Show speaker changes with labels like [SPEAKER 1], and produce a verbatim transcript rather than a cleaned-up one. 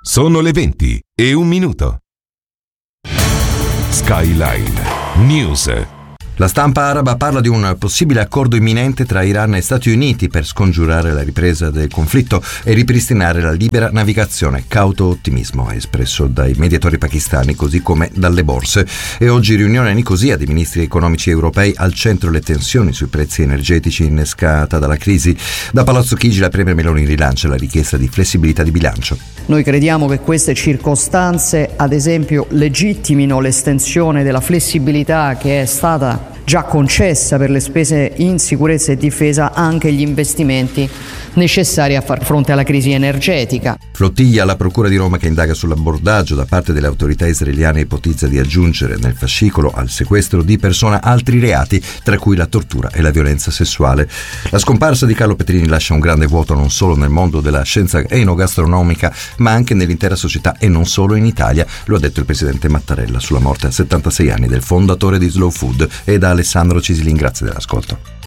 [SPEAKER 1] Sono le venti e un minuto. Skyline News.
[SPEAKER 2] La stampa araba parla di un possibile accordo imminente tra Iran e Stati Uniti per scongiurare la ripresa del conflitto e ripristinare la libera navigazione. Cauto ottimismo è espresso dai mediatori pakistani così come dalle borse. E oggi riunione a Nicosia dei ministri economici europei, al centro le tensioni sui prezzi energetici innescata dalla crisi. Da Palazzo Chigi la Premier Meloni rilancia la richiesta di flessibilità di bilancio.
[SPEAKER 3] Noi crediamo che queste circostanze, ad esempio, legittimino l'estensione della flessibilità che è stata già concessa per le spese in sicurezza e difesa anche agli investimenti necessari a far fronte alla crisi energetica.
[SPEAKER 2] Flottiglia alla Procura di Roma che indaga sull'abordaggio da parte delle autorità israeliane e ipotizza di aggiungere nel fascicolo al sequestro di persona altri reati, tra cui la tortura e la violenza sessuale. La scomparsa di Carlo Petrini lascia un grande vuoto non solo nel mondo della scienza enogastronomica, ma anche nell'intera società e non solo in Italia, lo ha detto il presidente Mattarella sulla morte a settantasei anni del fondatore di Slow Food. E da Alessandro Cisilin, grazie dell'ascolto.